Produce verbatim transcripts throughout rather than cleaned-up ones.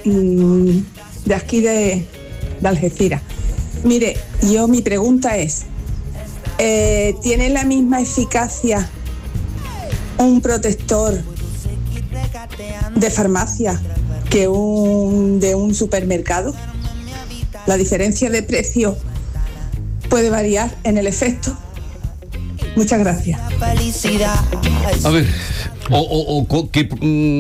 mmm, de aquí de, de Algeciras. Mire, yo mi pregunta es, eh, ¿tiene la misma eficacia un protector de farmacia que un de un supermercado? ¿La diferencia de precio puede variar en el efecto? Muchas gracias. A ver, o, o, o ¿qué,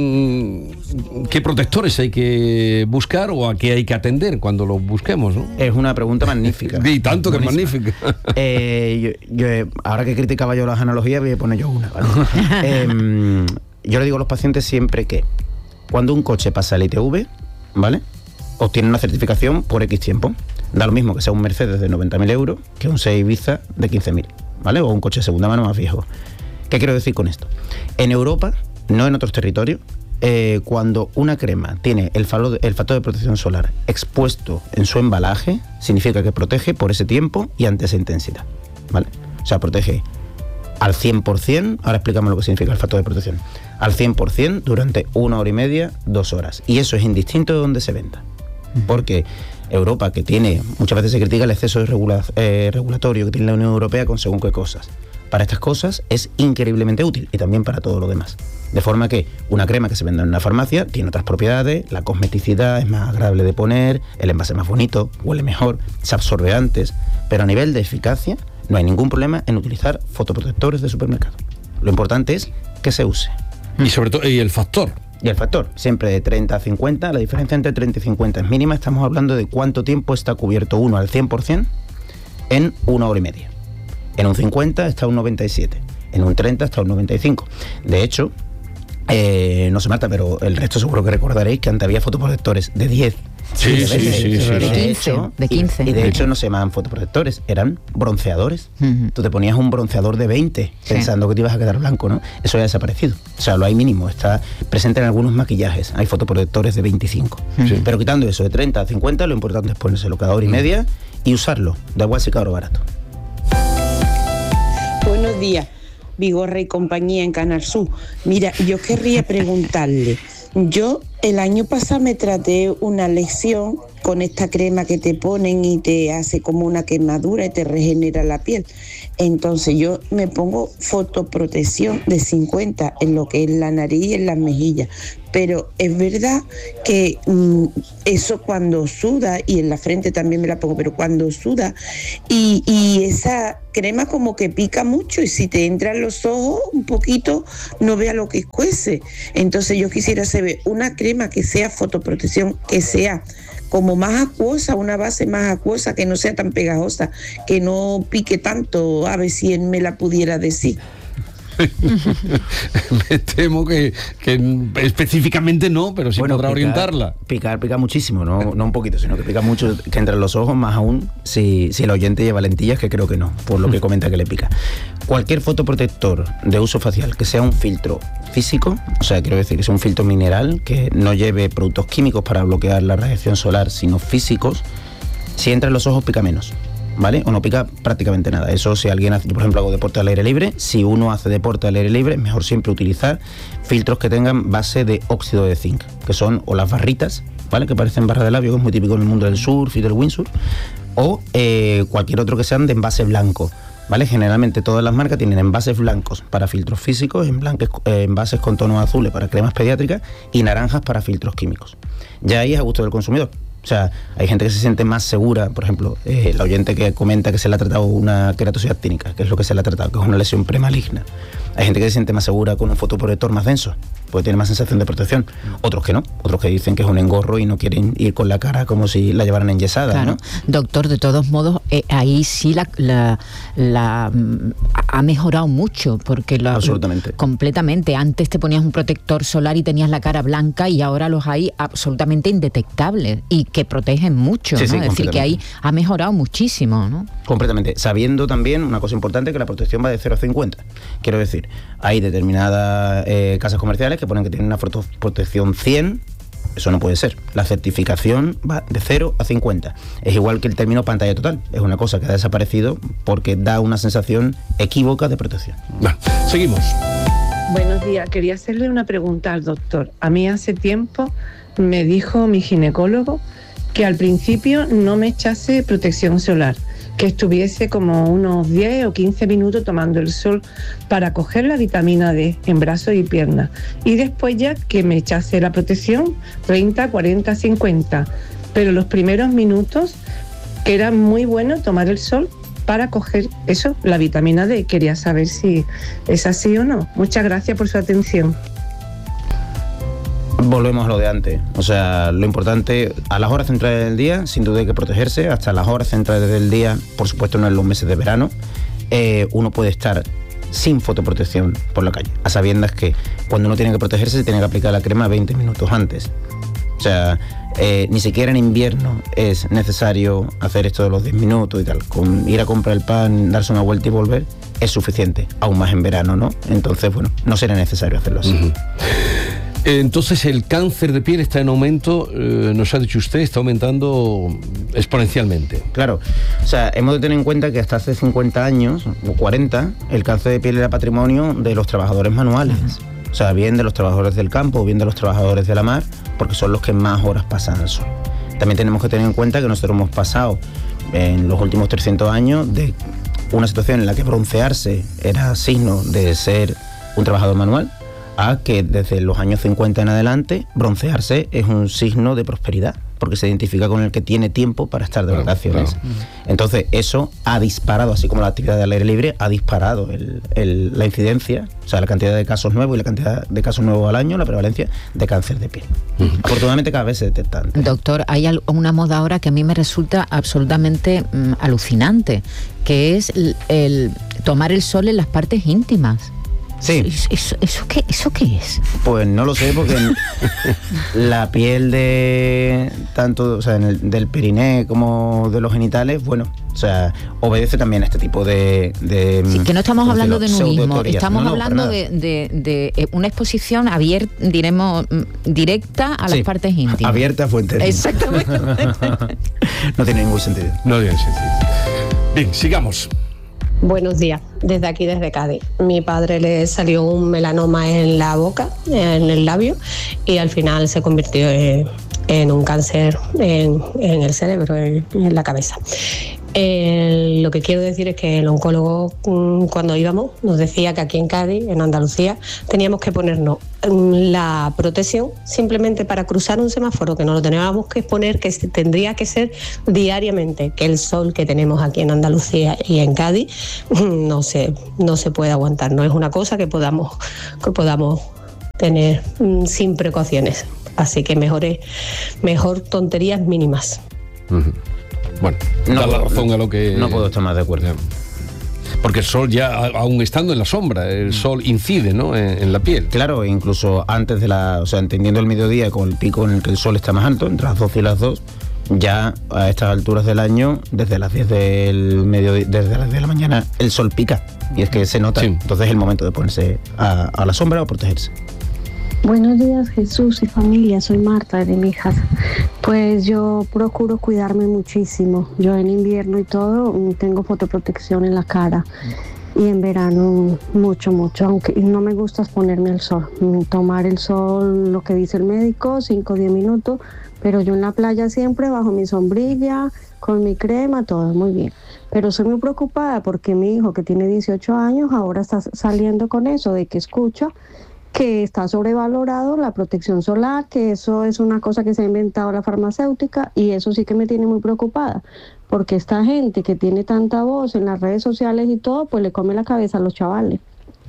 mmm, ¿qué protectores hay que buscar o a qué hay que atender cuando los busquemos, ¿no? Es una pregunta magnífica. Y tanto que es magnífica. Eh, yo, yo, ahora que criticaba yo las analogías, voy a poner yo una, ¿vale? eh, yo le digo a los pacientes siempre que cuando un coche pasa el I T V, ¿vale?, obtiene una certificación por X tiempo. Da lo mismo que sea un Mercedes de noventa mil euros que un Seat Ibiza de quince mil, ¿vale? O un coche de segunda mano más viejo. ¿Qué quiero decir con esto? En Europa, no en otros territorios, eh, cuando una crema tiene el, falo, el factor de protección solar expuesto en su embalaje, significa que protege por ese tiempo y ante esa intensidad, ¿vale? O sea, protege al cien por ciento, ahora explicamos lo que significa el factor de protección, al cien por ciento durante una hora y media, dos horas. Y eso es indistinto de donde se venda. Porque Europa, que tiene, muchas veces se critica el exceso de regula, eh, regulatorio que tiene la Unión Europea con según qué cosas. Para estas cosas es increíblemente útil y también para todo lo demás. De forma que una crema que se vende en una farmacia tiene otras propiedades, la cosmeticidad es más agradable de poner, el envase es más bonito, huele mejor, se absorbe antes, pero a nivel de eficacia no hay ningún problema en utilizar fotoprotectores de supermercado. Lo importante es que se use. Y sobre todo, y el factor. Y el factor, siempre de treinta a cincuenta, la diferencia entre treinta y cincuenta es mínima, estamos hablando de cuánto tiempo está cubierto uno al cien por ciento en una hora y media. En un cincuenta está un noventa y siete, en un treinta está un noventa y cinco. De hecho, eh, no se mata, pero el resto seguro que recordaréis que antes había fotoprotectores de diez. Sí, sí, sí, sí, sí. De De quince, hecho, de quince. Y, y de hecho no se llamaban fotoprotectores, eran bronceadores. Uh-huh. Tú te ponías un bronceador de veinte Sí. pensando que te ibas a quedar blanco, ¿no? Eso ya ha desaparecido. O sea, lo hay mínimo, está presente en algunos maquillajes. Hay fotoprotectores de veinticinco. Sí. Pero quitando eso de treinta a cincuenta, lo importante es ponérselo cada hora y media y usarlo. Da igual si caro o barato. Buenos días, Vigorra y compañía en Canal Sur. Mira, yo querría preguntarle, yo el año pasado me traté una lesión con esta crema que te ponen y te hace como una quemadura y te regenera la piel. Entonces yo me pongo fotoprotección de cincuenta en lo que es la nariz y en las mejillas. Pero es verdad que mmm, eso cuando suda, y en la frente también me la pongo, pero cuando suda, y, y esa crema como que pica mucho, y si te entran los ojos un poquito, no vea lo que cuece. Entonces yo quisiera saber una crema que sea fotoprotección, que sea como más acuosa, una base más acuosa, que no sea tan pegajosa, que no pique tanto, a ver si él me la pudiera decir. Me temo que, que específicamente no, pero sí Bueno, podrá picar, orientarla. Picar, pica muchísimo, no, no un poquito, sino que pica mucho, que entre los ojos, más aún si, si el oyente lleva lentillas, que creo que no, por lo que comenta que le pica. Cualquier fotoprotector de uso facial que sea un filtro físico, o sea, quiero decir que sea un filtro mineral, que no lleve productos químicos para bloquear la radiación solar, sino físicos, si entra en los ojos pica menos, ¿vale? O no pica prácticamente nada. Eso, si alguien hace, yo por ejemplo hago deporte al aire libre, si uno hace deporte al aire libre, es mejor siempre utilizar filtros que tengan base de óxido de zinc, que son o las barritas, ¿vale?, que parecen barras de labio, que es muy típico en el mundo del surf y del windsurf, o eh, cualquier otro que sean de envase blanco, ¿vale? Generalmente todas las marcas tienen envases blancos para filtros físicos, en blanques, eh, envases con tonos azules para cremas pediátricas y naranjas para filtros químicos. Ya ahí es a gusto del consumidor. O sea, hay gente que se siente más segura, por ejemplo, eh, la oyente que comenta que se le ha tratado una queratosis actínica, que es lo que se le ha tratado, que es una lesión premaligna. Hay gente que se siente más segura con un fotoprotector más denso, porque tiene más sensación de protección. Otros que no, otros que dicen que es un engorro y no quieren ir con la cara como si la llevaran enyesada, claro, ¿no? Doctor, de todos modos, eh, ahí sí la, la, la ha mejorado mucho, porque la, absolutamente. completamente. Antes te ponías un protector solar y tenías la cara blanca, y ahora los hay absolutamente indetectables y que protegen mucho, sí, ¿no? sí, Es decir, que ahí ha mejorado muchísimo, ¿no? Completamente. Sabiendo también una cosa importante, que la protección va de cero a cincuenta. Quiero decir, hay determinadas eh, casas comerciales que ponen que tienen una protección cien. Eso no puede ser. La certificación va de cero a cincuenta. Es igual que el término pantalla total. Es una cosa que ha desaparecido porque da una sensación equívoca de protección. Bueno, seguimos. Buenos días. Quería hacerle una pregunta al doctor. A mí hace tiempo me dijo mi ginecólogo que al principio no me echase protección solar, que estuviese como unos diez o quince minutos tomando el sol para coger la vitamina D en brazos y piernas, y después ya que me echase la protección treinta, cuarenta, cincuenta, pero los primeros minutos que era muy bueno tomar el sol para coger eso, la vitamina D. Quería saber si es así o no. Muchas gracias por su atención. Volvemos a lo de antes. O sea, lo importante, a las horas centrales del día, sin duda hay que protegerse. Hasta las horas centrales del día, por supuesto no en los meses de verano, eh, uno puede estar sin fotoprotección por la calle, a sabiendas que cuando uno tiene que protegerse se tiene que aplicar la crema veinte minutos antes. O sea, eh, ni siquiera en invierno es necesario hacer esto de los diez minutos y tal. Con ir a comprar el pan, darse una vuelta y volver es suficiente, aún más en verano, ¿no? Entonces, bueno, no será necesario hacerlo así. Uh-huh. Entonces el cáncer de piel está en aumento, eh, nos ha dicho usted, está aumentando exponencialmente. Claro, o sea, hemos de tener en cuenta que hasta hace cincuenta años o cuarenta, el cáncer de piel era patrimonio de los trabajadores manuales. Uh-huh. O sea, bien de los trabajadores del campo, bien de los trabajadores de la mar, porque son los que más horas pasan al sol. También tenemos que tener en cuenta que nosotros hemos pasado en los últimos trescientos años de una situación en la que broncearse era signo de ser un trabajador manual, a que desde los años cincuenta en adelante broncearse es un signo de prosperidad, porque se identifica con el que tiene tiempo para estar de claro, vacaciones. Claro. Entonces eso ha disparado, así como la actividad del aire libre, ha disparado el, el, la incidencia, o sea, la cantidad de casos nuevos y la cantidad de casos nuevos al año, la prevalencia de cáncer de piel. Uh-huh. Afortunadamente cada vez se detecta antes. Doctor, hay una moda ahora que a mí me resulta absolutamente mm, alucinante, que es el, el tomar el sol en las partes íntimas. Sí. ¿Eso, eso, eso, qué, ¿Eso qué es? Pues no lo sé, porque la piel de tanto, o sea, en el, del periné como de los genitales, bueno, o sea, obedece también a este tipo de... de sí, que no estamos hablando de nudismo, estamos no, no, hablando de, de, de una exposición abierta, diremos, directa a las sí, partes íntimas. Abierta a fuentes. Exactamente. No tiene ningún sentido. No tiene sentido. Bien, sigamos. Buenos días, desde aquí, desde Cádiz. Mi padre le salió un melanoma en la boca, en el labio, y al final se convirtió en, en un cáncer en, en el cerebro, en, en la cabeza. Eh, lo que quiero decir es que el oncólogo, cuando íbamos, nos decía que aquí en Cádiz, en Andalucía, teníamos que ponernos la protección simplemente para cruzar un semáforo, que no lo teníamos que poner, que tendría que ser diariamente, que el sol que tenemos aquí en Andalucía y en Cádiz no se, no se puede aguantar, no es una cosa que podamos, que podamos tener sin precauciones, así que mejor, mejor tonterías mínimas. Uh-huh. Bueno, no da la razón a lo que... No puedo estar más de acuerdo. Porque el sol ya, aún estando en la sombra, el sol incide, ¿no?, en, en la piel. Claro, incluso antes de la... O sea, entendiendo el mediodía con el pico en el que el sol está más alto, entre las doce y las dos, ya a estas alturas del año, desde las diez del mediodía, desde las diez de la mañana, el sol pica. Y es que se nota. Sí. Entonces es el momento de ponerse a, a la sombra o protegerse. Buenos días, Jesús y familia, soy Marta de Mijas. Pues yo procuro cuidarme muchísimo. Yo en invierno y todo tengo fotoprotección en la cara y en verano mucho, mucho, aunque no me gusta exponerme al sol. Tomar el sol, lo que dice el médico, cinco o diez minutos, pero yo en la playa siempre bajo mi sombrilla, con mi crema, todo muy bien. Pero soy muy preocupada porque mi hijo, que tiene dieciocho años, ahora está saliendo con eso de que escucha que está sobrevalorado la protección solar, que eso es una cosa que se ha inventado la farmacéutica, y eso sí que me tiene muy preocupada, porque esta gente que tiene tanta voz en las redes sociales y todo, pues le come la cabeza a los chavales.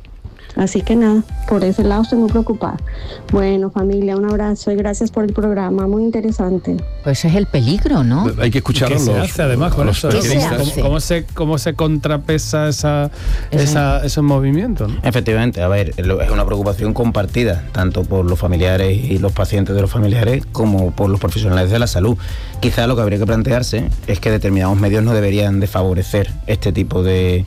Así que nada, por ese lado estoy muy preocupada. Bueno, familia, un abrazo y gracias por el programa, muy interesante. Pues ese es el peligro, ¿no? Hay que escucharlo. ¿Qué se los, hace además con eso? ¿Qué se hace? ¿Cómo, cómo, se, ¿Cómo se contrapesa esa, esa, esos movimientos, ¿no? Efectivamente, a ver, es una preocupación compartida, tanto por los familiares y los pacientes de los familiares, como por los profesionales de la salud. Quizá lo que habría que plantearse es que determinados medios no deberían de favorecer este tipo de...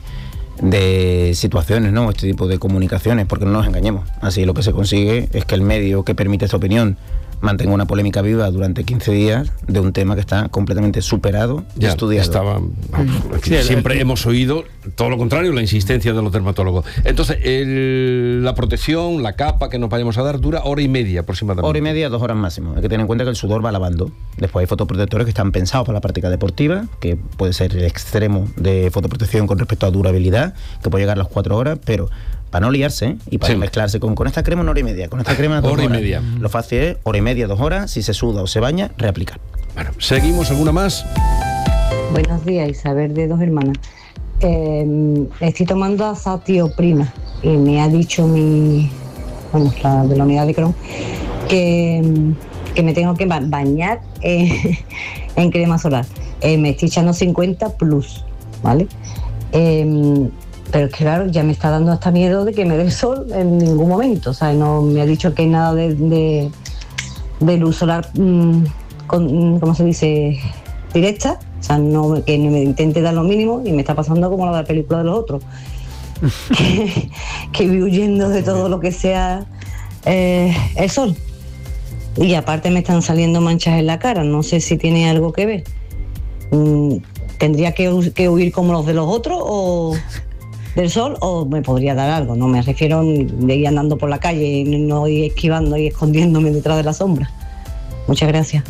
de situaciones, ¿no? Este tipo de comunicaciones, porque no nos engañemos. Así lo que se consigue es que el medio que permite esta opinión mantenga una polémica viva durante quince días de un tema que está completamente superado y ya, estudiado. Estaba, vamos, sí, siempre el, el, hemos oído todo lo contrario, la insistencia de los dermatólogos. Entonces, el, la protección, la capa que nos vayamos a dar dura hora y media aproximadamente. Hora y media, dos horas máximo. Hay que tener en cuenta que el sudor va lavando. Después hay fotoprotectores que están pensados para la práctica deportiva, que puede ser el extremo de fotoprotección con respecto a durabilidad, que puede llegar a las cuatro horas, pero para no liarse, ¿eh? Y para sí. mezclarse con, con esta crema una hora y media, con esta crema dos hora horas. y media. Lo fácil es hora y media, dos horas, si se suda o se baña, reaplicar. Bueno, ¿seguimos alguna más? Buenos días, Isabel de Dos Hermanas. Eh, estoy tomando azatioprina y me ha dicho mi, bueno, la de la unidad de Crohn, que, que me tengo que bañar eh, en crema solar. Eh, me estoy echando cincuenta plus, ¿vale? Eh, Pero es que claro, ya me está dando hasta miedo de que me dé el sol en ningún momento. O sea, no me ha dicho que nada de, de, de luz solar, mmm, con, ¿cómo se dice? Directa. O sea, no, que me intente dar lo mínimo y me está pasando como la de la película de los otros. que, que voy huyendo de todo lo que sea eh, el sol. Y aparte me están saliendo manchas en la cara. No sé si tiene algo que ver. Mm, ¿Tendría que, que huir como los de los otros o del sol, o me podría dar algo? No me refiero de ir andando por la calle y no ir esquivando y escondiéndome detrás de la sombra. Muchas gracias.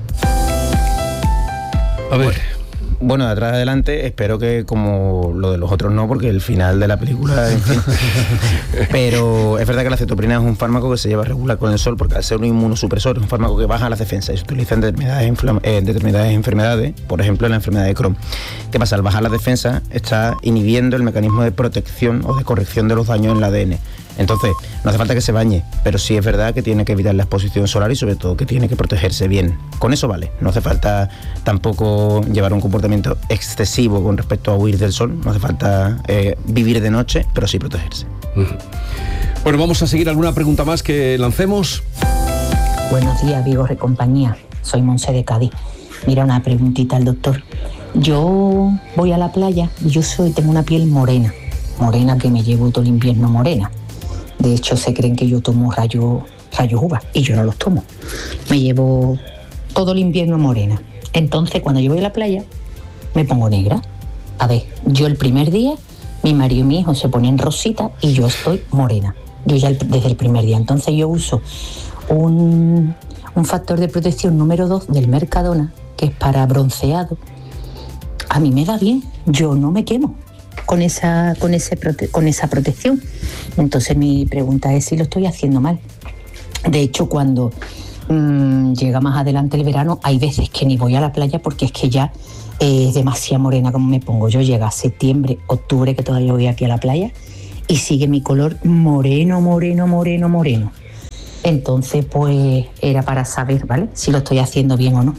A ver. Bueno, de atrás adelante, espero que como lo de los otros no, porque el final de la película, en fin. Pero es verdad que la acetoprina es un fármaco que se lleva regular con el sol, porque al ser un inmunosupresor es un fármaco que baja las defensas y se utiliza en determinadas, inflam- eh, determinadas enfermedades, por ejemplo en la enfermedad de Crohn. ¿Qué pasa? Al bajar las defensas está inhibiendo el mecanismo de protección o de corrección de los daños en el A D N. Entonces, no hace falta que se bañe, pero sí es verdad que tiene que evitar la exposición solar y sobre todo que tiene que protegerse bien. Con eso vale, no hace falta tampoco llevar un comportamiento excesivo con respecto a huir del sol, no hace falta eh, vivir de noche, pero sí protegerse. Uh-huh. Bueno, vamos a seguir alguna pregunta más que lancemos. Buenos días, Vigor y compañía, soy Monse de Cádiz. Mira, una preguntita al doctor. Yo voy a la playa y yo soy, tengo una piel morena, morena que me llevo todo el invierno morena. De hecho, se creen que yo tomo rayos rayo uva y yo no los tomo. Me llevo todo el invierno morena. Entonces, cuando yo voy a la playa, me pongo negra. A ver, yo el primer día, mi marido y mi hijo se ponen rosita y yo estoy morena. Yo ya el, desde el primer día. Entonces yo uso un, un factor de protección número dos del Mercadona, que es para bronceado. A mí me va bien, yo no me quemo con esa, con ese prote- con esa protección. Entonces mi pregunta es si lo estoy haciendo mal. De hecho, cuando mmm, llega más adelante el verano, hay veces que ni voy a la playa porque es que ya eh, es demasiado morena como me pongo. Yo llega a septiembre, octubre, que todavía voy aquí a la playa, y sigue mi color moreno, moreno, moreno, moreno. Entonces, pues era para saber, ¿vale?, si lo estoy haciendo bien o no.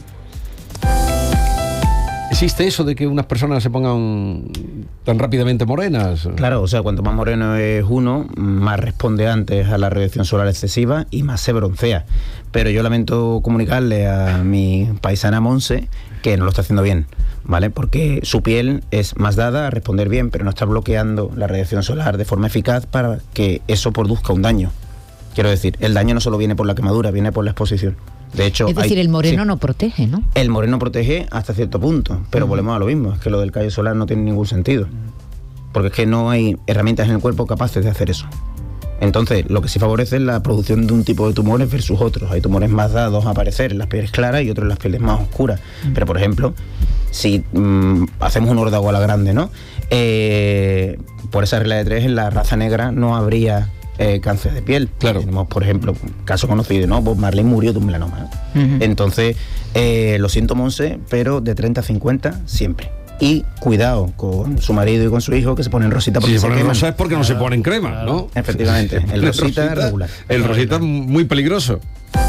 ¿Existe eso de que unas personas se pongan tan rápidamente morenas? Claro, o sea, cuanto más moreno es uno, más responde antes a la radiación solar excesiva y más se broncea. Pero yo lamento comunicarle a mi paisana Monse que no lo está haciendo bien, ¿vale? Porque su piel es más dada a responder bien, pero no está bloqueando la radiación solar de forma eficaz para que eso produzca un daño. Quiero decir, el daño no solo viene por la quemadura, viene por la exposición. De hecho, es decir, hay, el moreno sí, no protege, ¿no? El moreno protege hasta cierto punto, pero uh-huh. volvemos a lo mismo, es que lo del callo solar no tiene ningún sentido, porque es que no hay herramientas en el cuerpo capaces de hacer eso. Entonces, lo que sí favorece es la producción de un tipo de tumores versus otros. Hay tumores más dados a aparecer en las pieles claras y otros en las pieles más oscuras. Uh-huh. Pero, por ejemplo, si mmm, hacemos un órdago a la grande, ¿no? Eh, por esa regla de tres, en la raza negra no habría Eh, cáncer de piel. Claro. Tenemos, por ejemplo, un caso conocido, ¿no? Bob Marley murió de un melanoma. Uh-huh. Entonces, eh, lo siento, Monse, pero de treinta a cincuenta siempre. Y cuidado con su marido y con su hijo, que se ponen rosita porque si se, se ponen queman. rosa es porque no se ponen crema, ¿no? Efectivamente, el rosita, rosita regular. El rosita es muy peligroso.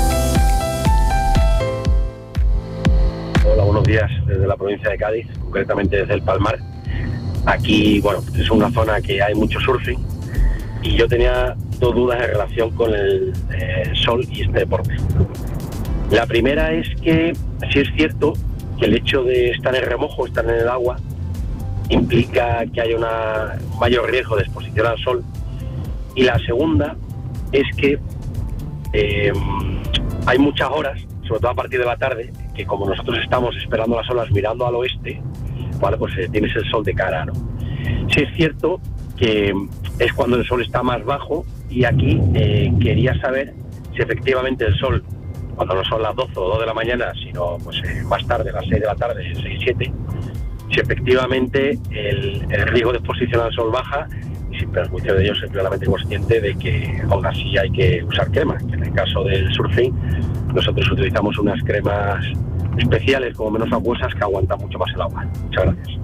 Hola, buenos días, desde la provincia de Cádiz, concretamente desde el Palmar. Aquí, bueno, es una zona que hay mucho surfing. Y yo tenía dos dudas en relación con el eh, sol y este deporte. La primera es que sí es cierto que el hecho de estar en remojo, estar en el agua, implica que haya una, un mayor riesgo de exposición al sol. Y la segunda es que eh, hay muchas horas, sobre todo a partir de la tarde, que como nosotros estamos esperando las olas mirando al oeste, vale, pues eh, tienes el sol de cara, ¿no? Sí es cierto que es cuando el sol está más bajo, y aquí eh, quería saber si efectivamente el sol, cuando no son las doce o dos de la mañana, sino pues eh, más tarde, las seis de la tarde, seis, siete, si efectivamente el, el riesgo de exposición al sol baja, y sin perjuicio de ello soy claramente consciente de que aún así hay que usar cremas, que en el caso del surfing nosotros utilizamos unas cremas especiales como menos acuosas que aguantan mucho más el agua. Muchas gracias.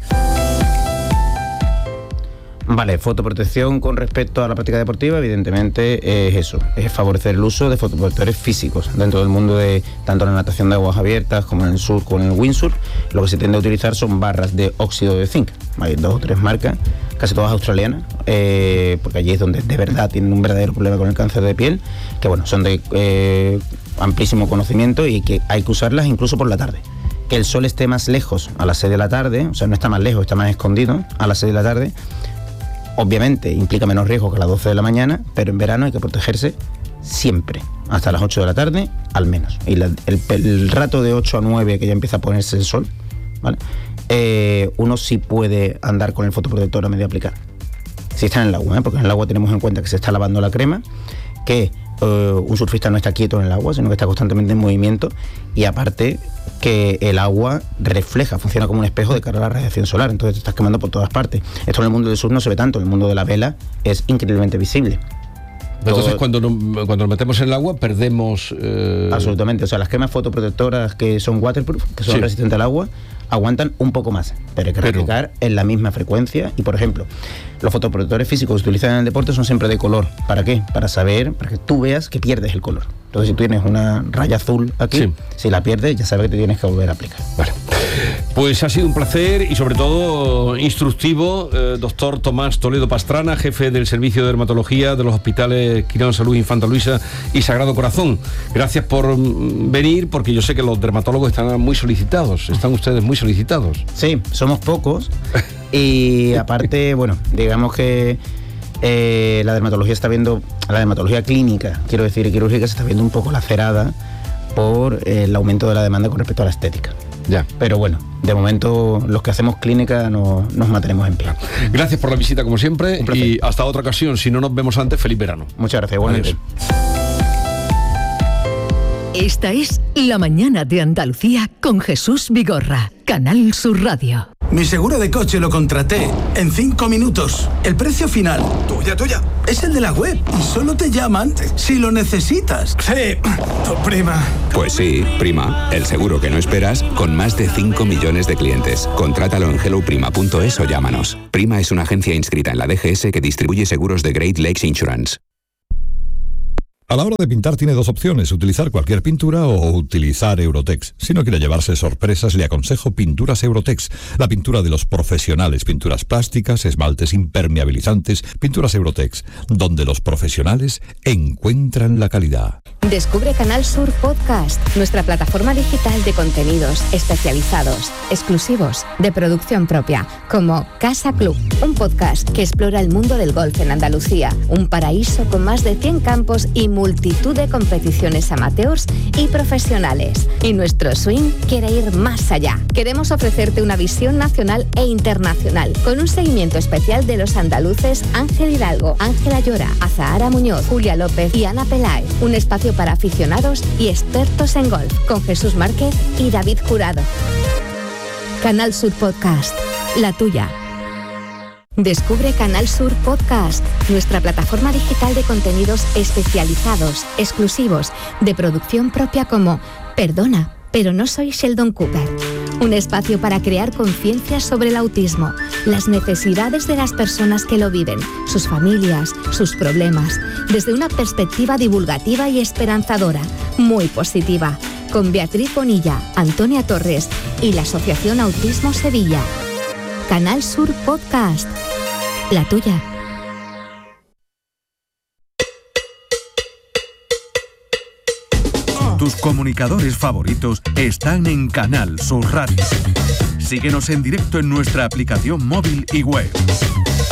Vale, fotoprotección con respecto a la práctica deportiva, evidentemente es eso, es favorecer el uso de fotoprotectores físicos dentro del mundo de tanto la natación de aguas abiertas como en el surf, como en el windsurf. Lo que se tiende a utilizar son barras de óxido de zinc. Hay dos o tres marcas, casi todas australianas, eh, porque allí es donde de verdad tienen un verdadero problema con el cáncer de piel, que bueno, son de eh, amplísimo conocimiento y que hay que usarlas incluso por la tarde. Que el sol esté más lejos a las seis de la tarde, o sea, no está más lejos, está más escondido a las seis de la tarde, obviamente implica menos riesgo que a las doce de la mañana, pero en verano hay que protegerse siempre, hasta las ocho de la tarde al menos. Y la, el, el rato de ocho a nueve que ya empieza a ponerse el sol, ¿vale? Eh, uno sí puede andar con el fotoprotector a medio aplicar. Si está en el agua, ¿eh? Porque en el agua tenemos en cuenta que se está lavando la crema, que uh, un surfista no está quieto en el agua, sino que está constantemente en movimiento, y aparte que el agua refleja, funciona como un espejo de cara a la radiación solar, entonces te estás quemando por todas partes. Esto en el mundo del surf no se ve tanto, en el mundo de la vela es increíblemente visible. Entonces, Todo... cuando, nos, cuando nos metemos en el agua, perdemos... Eh... Absolutamente, o sea, las cremas fotoprotectoras que son waterproof, que son sí. resistentes al agua, aguantan un poco más, pero hay que replicar en la misma frecuencia. Y por ejemplo, los fotoprotectores físicos que se utilizan en el deporte son siempre de color. ¿Para qué? Para saber, para que tú veas que pierdes el color. Entonces, si tú tienes una raya azul aquí, sí. si la pierdes, ya sabes que te tienes que volver a aplicar. Vale. Pues ha sido un placer y sobre todo instructivo, eh, doctor Tomás Toledo Pastrana, jefe del Servicio de Dermatología de los Hospitales Quirón Salud Infanta Luisa y Sagrado Corazón. Gracias por venir, porque yo sé que los dermatólogos están muy solicitados, están ustedes muy solicitados. Sí, somos pocos y aparte, bueno, digamos que eh, la dermatología está viendo, la dermatología clínica, quiero decir, quirúrgica, se está viendo un poco lacerada por eh, el aumento de la demanda con respecto a la estética. Ya. Pero bueno, de momento los que hacemos clínica no, nos mantenemos en pie. Gracias por la visita como siempre y hasta otra ocasión. Si no nos vemos antes, feliz verano. Muchas gracias, igualmente. Esta es La Mañana de Andalucía con Jesús Vigorra, Canal Sur Radio. Mi seguro de coche lo contraté en cinco minutos. El precio final, tuya, tuya, es el de la web y solo te llaman si lo necesitas. Sí, tu prima. Pues sí, prima, el seguro que no esperas con más de cinco millones de clientes. Contrátalo en hello prima punto es o llámanos. Prima es una agencia inscrita en la D G S que distribuye seguros de Great Lakes Insurance. A la hora de pintar tiene dos opciones, utilizar cualquier pintura o utilizar Eurotex. Si no quiere llevarse sorpresas, le aconsejo Pinturas Eurotex, la pintura de los profesionales, pinturas plásticas, esmaltes impermeabilizantes, Pinturas Eurotex, donde los profesionales encuentran la calidad. Descubre Canal Sur Podcast, nuestra plataforma digital de contenidos especializados, exclusivos, de producción propia, como Casa Club, un podcast que explora el mundo del golf en Andalucía, un paraíso con más de cien campos y multitud de competiciones amateurs y profesionales. Y nuestro swing quiere ir más allá. Queremos ofrecerte una visión nacional e internacional, con un seguimiento especial de los andaluces Ángel Hidalgo, Ángela Llora, Azahara Muñoz, Julia López y Ana Peláez. Un espacio para aficionados y expertos en golf, con Jesús Márquez y David Jurado. Canal Sur Podcast, la tuya. Descubre Canal Sur Podcast, nuestra plataforma digital de contenidos especializados, exclusivos, de producción propia como Perdona, pero no soy Sheldon Cooper. Un espacio para crear conciencia sobre el autismo, las necesidades de las personas que lo viven, sus familias, sus problemas, desde una perspectiva divulgativa y esperanzadora, muy positiva, con Beatriz Bonilla, Antonia Torres y la Asociación Autismo Sevilla. Canal Sur Podcast, la tuya. Tus comunicadores favoritos están en Canal Sur Radio. Síguenos en directo en nuestra aplicación móvil y web.